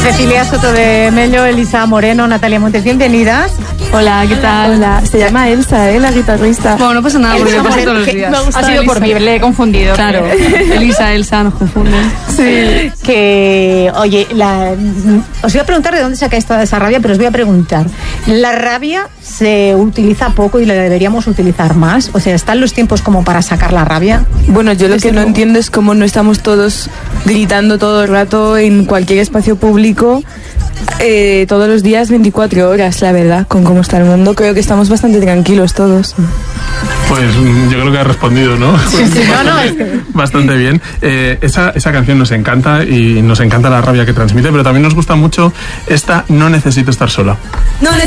Cecilia Soto de Mello, Elisa Moreno, Natalia Montes, bienvenidas. Hola, ¿qué tal? Hola, se llama Elsa, la guitarrista. Bueno, no pasa nada porque me pasa todos los días. Ha sido por mí, le he confundido. Claro, Elsa, nos confunden. Sí. Que, oye, os voy a preguntar de dónde sacáis toda esa rabia, pero os voy a preguntar. ¿La rabia se utiliza poco y la deberíamos utilizar más? O sea, ¿están los tiempos como para sacar la rabia? Bueno, yo lo que no entiendo es cómo no estamos todos gritando todo el rato en cualquier espacio público, todos los días, 24 horas, la verdad, con cómo está el mundo. Creo que estamos bastante tranquilos todos. Pues yo creo que ha respondido, ¿no? Sí, Bastante bien. Esa canción nos encanta y nos encanta la rabia que transmite, pero también nos gusta mucho esta No necesito estar sola. No necesito